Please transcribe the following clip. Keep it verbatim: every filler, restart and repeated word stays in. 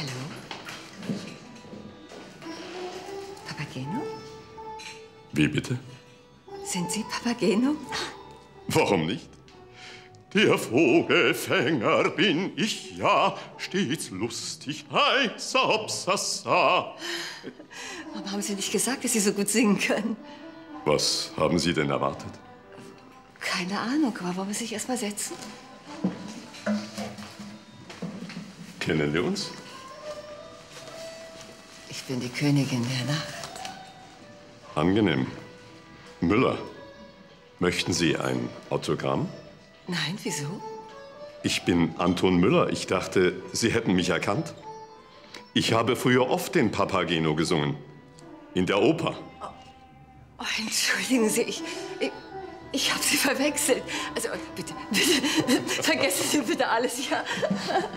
Hallo? Papageno? Wie bitte? Sind Sie Papageno? Warum nicht? Der Vogelfänger bin ich ja, stets lustig, heiß obsassa. Warum haben Sie nicht gesagt, dass Sie so gut singen können? Was haben Sie denn erwartet? Keine Ahnung, aber wollen wir sich erst mal setzen? Kennen wir uns? Ich bin die Königin der Nacht. Angenehm. Müller, möchten Sie ein Autogramm? Nein, wieso? Ich bin Anton Müller. Ich dachte, Sie hätten mich erkannt. Ich habe früher oft den Papageno gesungen. In der Oper. Oh, oh, entschuldigen Sie, ich, ich, ich habe Sie verwechselt. Also, bitte, bitte, vergessen Sie bitte alles, ja?